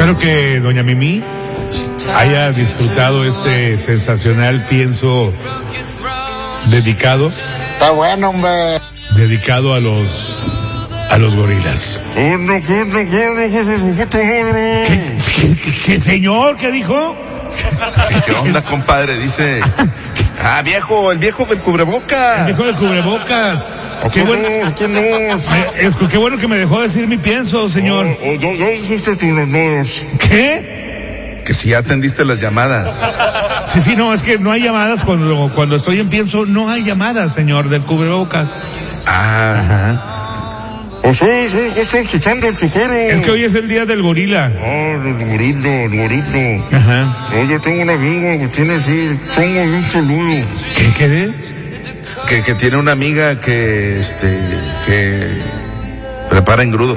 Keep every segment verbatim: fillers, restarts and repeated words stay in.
Espero que doña Mimi haya disfrutado este sensacional pienso dedicado. Está bueno, hombre. Dedicado a los a los gorilas. ¿Qué, qué, qué, qué señor? ¿Qué dijo? ¿Qué onda, compadre? Dice. Ah, viejo, el viejo del cubrebocas. El viejo del cubrebocas. Qué bueno, ¿Quién es? es, qué bueno que me dejó decir mi pienso, señor. Oh, oh, ya, ya hiciste tus dos. ¿Qué? Que si ya atendiste las llamadas. Sí, sí, no, es que no hay llamadas cuando, cuando estoy en pienso, no hay llamadas, señor, del cubrebocas. Ah. Ajá. O sea, sí, estoy escuchando el sucero. Es que hoy es el día del gorila. Ah, el gorila, el gorila. Ajá. Oh, yo tengo un amigo que tiene así, tengo un saludo. ¿Qué qué? Que, que tiene una amiga que, este, que prepara engrudo.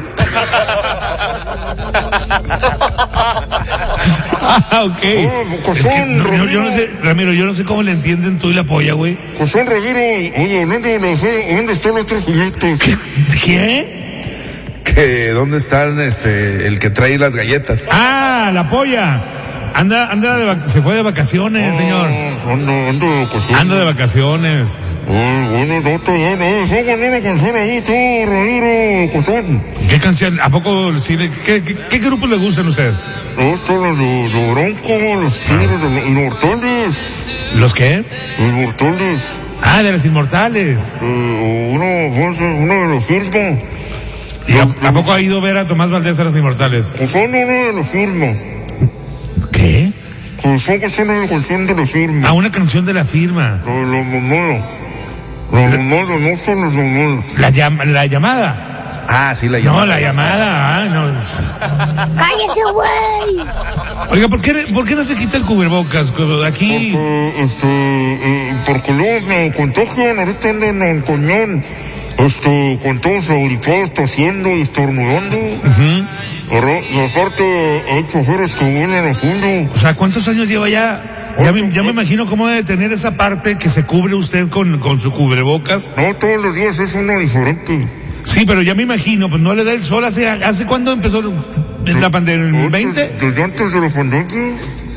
Ah, ok. Oh, es que, no, yo, yo no sé, Ramiro, yo no sé cómo le entienden tú y la polla, güey. José Ramiro, oye, hablando de la fe, ¿dónde está el otro juguete? ¿Qué? ¿Qué? Que, ¿dónde están, este, el que trae las galletas? Ah, la polla. Anda, anda de vac- se fue de vacaciones, Ah, señor. Ando, ando de vacaciones. Anda de vacaciones. Ah, bueno, no, te ya, no, sácame una canción ahí, tú, Ramiro, Cosón. ¿Qué canción? ¿A poco sí le, qué, qué, qué grupos le gustan a usted? No, están los de, de Bronco, los Tigres, los Inmortales. ¿Los qué? Los Inmortales. Ah, de los Inmortales. Eh, uno, uno de los firma. ¿Y a, a poco ha ido a ver a Tomás Valdés a los Inmortales? Cosón, uno de los firma. ¿Qué? Cosón, que es una canción de los firma. Ah, una canción de la firma. Los, los monos. Los monos, no son los monos. La, llam- la llamada. Ah, sí, la llamada. No, la llamada, ah, no. ¡Cállese, güey! Oiga, ¿por qué, ¿por qué no se quita el cubrebocas? Aquí... Porque, este, eh, porque luego me contagian, ahorita andan en coñón, este, con todos ahoritados tosiendo y estornudando. Uh-huh. ¿Verdad? Y aparte, hay choferes que vuelan a fondo. O sea, ¿cuántos años lleva ya? Ya me, ya me imagino cómo debe tener esa parte que se cubre usted con, con su cubrebocas. No, todos los días es uno diferente. Sí, pero ya me imagino, pues no le da el sol. ¿Hace, hace cuándo empezó la pandemia? ¿En el veinte? Desde antes de la pandemia.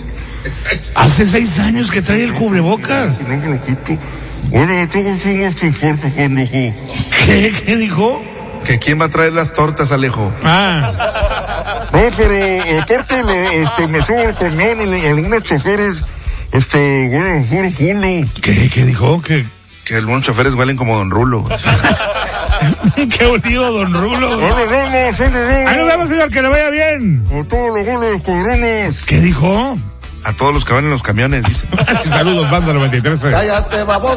Hace seis años que trae el cubrebocas. Si no me lo quito. Bueno, tengo un signo este fuerte cuando... ¿Qué? ¿Qué dijo? ¿Que quién va a traer las tortas, Alejo? Ah. No, pero aparte le, este, me subo al camión y algunos choferes, este, bueno, puro culo. ¿Qué? ¿Qué dijo? ¿Qué? Que algunos choferes huelen como Don Rulo. ¡Qué bonito, don Rulo! ¡Ahí nos vemos, ahí nos vemos! ¡Ahí nos vemos, señor! ¡Que le vaya bien! A todos los goles, cobrones. ¿Qué dijo? A todos los que van en los camiones, dice. Saludos, banda noventa y tres. Cállate, baboso.